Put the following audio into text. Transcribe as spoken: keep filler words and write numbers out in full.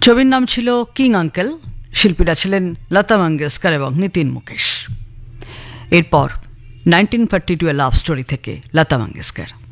ছবির নাম ছিল কিং আঙ্কেল। শিল্পীরা ছিলেন লতা মঙ্গেশকর এবং নিতিন মুকেশ। এরপর নাইনটিন ফর্টি টু এ লাভ স্টোরি থেকে লতা মঙ্গেশকর।